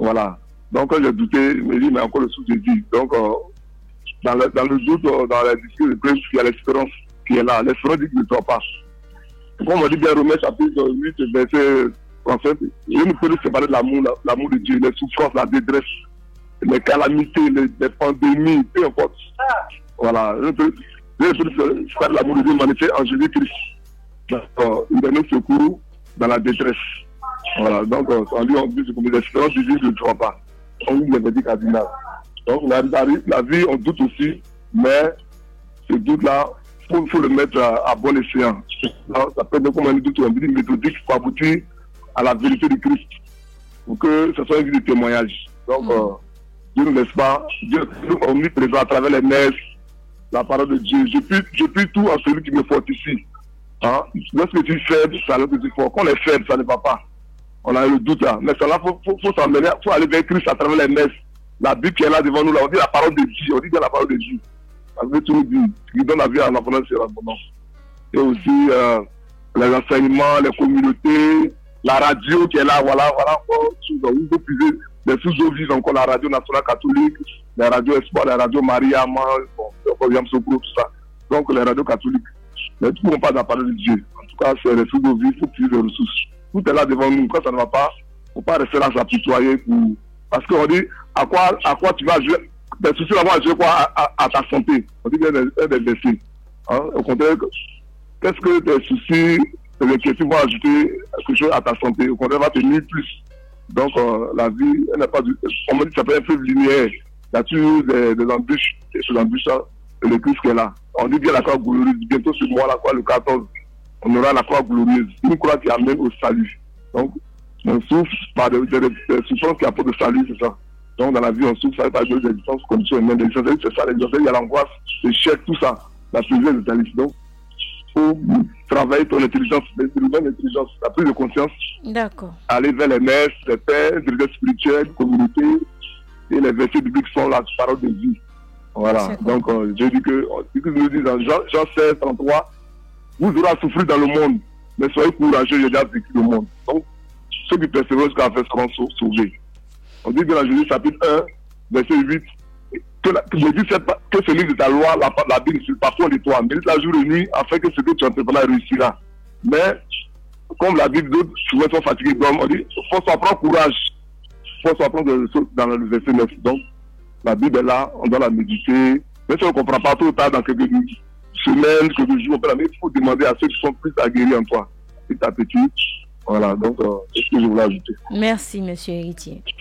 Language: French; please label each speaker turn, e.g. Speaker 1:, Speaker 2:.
Speaker 1: Voilà. Donc, quand j'ai douté, je me dis, mais encore le sous de Dieu. Donc, dans le doute, dans la discussion de Christ, il y a l'espérance qui est là. L'espérance dit qu'il ne sort pas. Comme on dit bien Romains chapitre 8, verset 37, je ne peux pas séparer de l'amour de Dieu, les souffrances, la détresse, les calamités, les pandémies, peu importe. Voilà. Je ne peux pas séparer de l'amour de Dieu manifesté en Jésus-Christ. Il donne nos secours dans la détresse. Voilà. Donc, on dit que l'espérance divine ne sort pas. On dit les médicaments cardinaux. Donc, la vie, on doute aussi, mais ce doute-là, il faut le mettre à bon escient. Ça peut être comme un doute méthodique pour aboutir à la vérité de Christ, pour que ce soit une vie de témoignage. Donc, Dieu ne laisse pas, Dieu est omniprésent à travers les messes, la parole de Dieu. Je puis tout à celui qui me fortifie. Hein? Lorsque tu es faible, ça lorsque tu es fort. Quand on est faible, ça ne va pas. On a le doute là. Mais ça là, faut s'emmener, faut aller vers Christ à travers les messes. La Bible qui est là devant nous, là, on dit la parole de Dieu, on dit bien la parole de Dieu. Parce que tout nous dit, qui donne la vie à l'abondance et à l'abondance. Et aussi les enseignements, les communautés, la radio qui est là, voilà, il faut puiser les sous-eaux vivent encore la radio nationale catholique, les radios Espoir, les radios Maria, tout ça. Donc les radios catholiques. Mais tout ne peut pas dans la parole de Dieu. En tout cas, c'est les sous-eaux vivent, il faut puiser les ressources. Tout est là devant nous. Quand ça ne va pas, il ne faut pas rester là à s'apitoyer pour... Parce qu'on dit, à quoi tu vas jouer? Tes soucis vont jouer quoi à ta santé? On dit qu'il y a des blessés. Hein? Au contraire, qu'est-ce que tes soucis, tes questions vont ajouter quelque chose à ta santé? Au contraire, va te nuire plus. Donc, la vie, elle n'est pas du... On me dit que ça peut être un peu linéaire. Il y a toujours des embûches. Et sur l'embûche, c'est le Christ qui est là. On dit bien la croix glorieuse. Bientôt ce mois-là, le 14, on aura la croix glorieuse. Une croix qui amène au salut. Donc, on souffre par des souffrances qui apportent le salut, c'est ça. Donc, dans la vie, on souffre, ça par des existences, conditions humaines, des existences, c'est ça, il y a l'angoisse, l'échec, tout ça, la plaisir des salut. Donc, il faut travailler ton intelligence, l'intelligence, la prise de conscience.
Speaker 2: D'accord.
Speaker 1: Aller vers les messes, les pères, les leaders spirituels, les communautés, et les versets bibliques sont la parole de vie. Voilà. Donc, je dis que, nous dit dans Jean 16, 33, vous aurez à souffrir dans le monde, mais soyez courageux, j'ai déjà vécu le monde. Donc, ceux qui persévèrent jusqu'à la fin seront sauvés. On dit bien dans Jésus chapitre 1, verset 8, que ce livre de ta loi, la Bible, c'est pas de toi, médite la jour et nuit, afin que ce que tu entreprendras réussira. Mais, comme la Bible, d'autres souvent sont fatigués d'hommes, on dit, il faut s'en prendre courage. Il faut s'en prendre dans le verset 9. Donc, la Bible est là, on doit la méditer. Mais si on ne comprend pas tout le temps, dans quelques semaines, quelques jours, il faut demander à ceux qui sont plus aguerris en toi. Petit à petit. Voilà, donc, c'est ce que je voulais ajouter.
Speaker 2: Merci, monsieur Héritier.